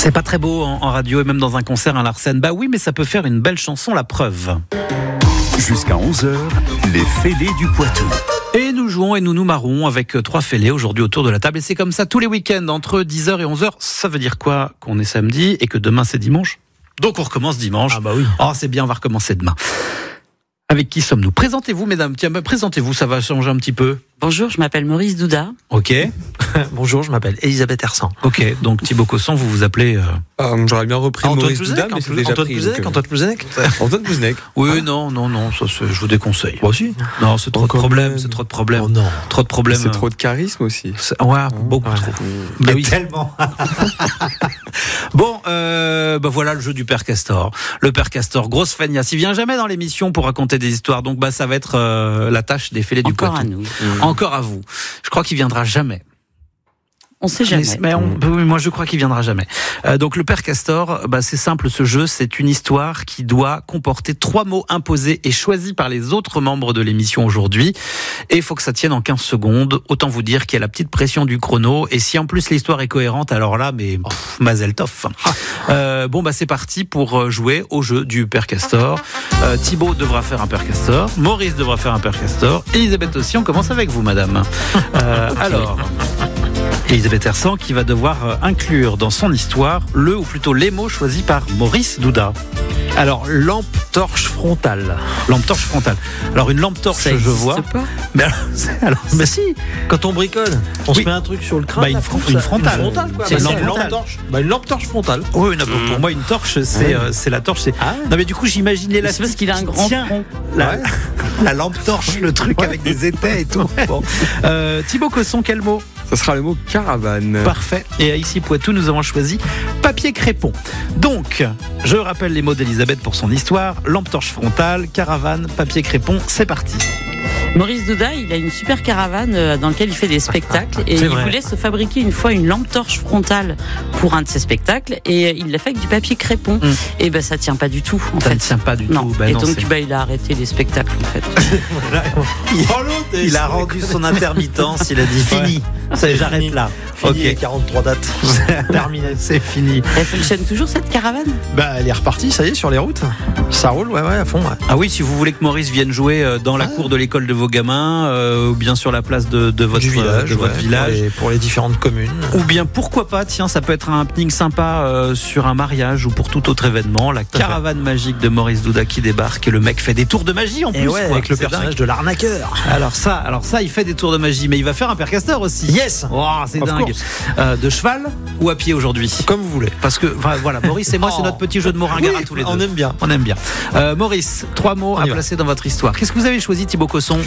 C'est pas très beau en radio et même dans un concert à Larsen. Bah oui, mais ça peut faire une belle chanson, la preuve. Jusqu'à 11h, les fêlés du Poitou. Et nous jouons et nous marrons avec 3 fêlés aujourd'hui autour de la table. Et c'est comme ça tous les week-ends, entre 10h et 11h. Ça veut dire quoi? Qu'on est samedi et que demain c'est dimanche. Donc on recommence dimanche. Ah bah oui. Oh, c'est bien, on va recommencer demain. Avec qui sommes-nous? Présentez-vous, mesdames. Tiens, présentez-vous, ça va changer un petit peu. Bonjour, je m'appelle Maurice Douda. Ok. Bonjour, je m'appelle Elisabeth Hersan. Ok, donc Thibaut Cosson, vous vous appelez... J'aurais bien repris Maurice Douda, mais c'est déjà pris. Antoine Plouzenec. Antoine Plouzenec. Oui, non, ça, je vous déconseille. Moi aussi. Non, c'est trop de problèmes, c'est trop de problèmes. Oh non. Trop de problèmes. C'est trop de charisme aussi. Ouais, beaucoup trop. Bah oui. Tellement. Bon, bah voilà le jeu du Père Castor. Le Père Castor, grosse feignasse. Il vient jamais dans l'émission pour raconter des histoires, donc bah ça va être la tâche des fêlés du Poitou. Encore à nous. Encore à vous. Je crois qu'il viendra jamais. On sait jamais. Mais oui, moi je crois qu'il viendra jamais. Donc le Père Castor, bah c'est simple, ce jeu, c'est une histoire qui doit comporter 3 mots imposés et choisis par les autres membres de l'émission aujourd'hui. Et il faut que ça tienne en 15 secondes. Autant vous dire qu'il y a la petite pression du chrono. Et si en plus l'histoire est cohérente, alors là, mais Mazel Tov. Bon bah c'est parti pour jouer au jeu du Père Castor. Thibaut devra faire un Père Castor. Maurice devra faire un Père Castor. Elisabeth aussi, on commence avec vous, madame. Alors... Elisabeth Hersan qui va devoir inclure dans son histoire le ou plutôt les mots choisis par Maurice Douda. Alors, lampe torche frontale. Lampe torche frontale. Alors une lampe torche, je vois. Pas. Mais alors, Mais si, quand on bricole, on se met un truc sur le crâne. Bah, une frontale. Une frontale, quoi. C'est Bah, une lampe torche. Bah, une lampe torche frontale. Oui, non, pour moi une torche, c'est la torche. Non mais du coup j'imagine C'est parce qu'il a un grand front. La lampe torche, le truc avec des étais et tout. Bon. Thibaut Cosson, quel mot? Ça sera le mot caravane. Parfait. Et ici Poitou, nous avons choisi papier crépon. Donc, je rappelle les mots d'Elisabeth pour son histoire. Lampe torche frontale, caravane, papier crépon. C'est parti. Maurice Douda, il a une super caravane dans laquelle il fait des spectacles et C'est il vrai. voulait se fabriquer une fois une lampe torche frontale pour un de ses spectacles et il l'a fait avec du papier crépon. Et ben ça tient pas du tout en Ça fait. ne tient pas du Non. tout. Bah et non, donc c'est- il a arrêté les spectacles en fait. il a rendu son intermittence. Il a dit fini. J'arrête là. Ok. Ok. 43 dates. Terminé. C'est fini. Elle fonctionne toujours cette caravane? Bah, elle est repartie, ça y est, sur les routes. Ça roule, ouais, à fond. Ouais. Ah oui, si vous voulez que Maurice vienne jouer dans la cour de l'école de vos gamins, ou bien sur la place de votre Du village, de votre ouais, village. pour les différentes communes. Ou bien pourquoi pas, tiens, ça peut être un happening sympa sur un mariage ou pour tout autre événement. La caravane magique de Maurice Douda qui débarque et le mec fait des tours de magie en plus. Et ouais, quoi. avec le C'est personnage dingue. de l'arnaqueur. Alors ça, il fait des tours de magie, mais il va faire un Père Castor aussi. Yes. Oh, c'est Of dingue. course. De cheval ou à pied aujourd'hui? Comme vous voulez. Parce que voilà, Maurice et moi, c'est notre petit jeu de mots ringard à tous les deux. On aime bien. On aime bien. Maurice, 3 mots On à y va. placer dans votre histoire. Qu'est-ce que vous avez choisi, Thibaut Cosson?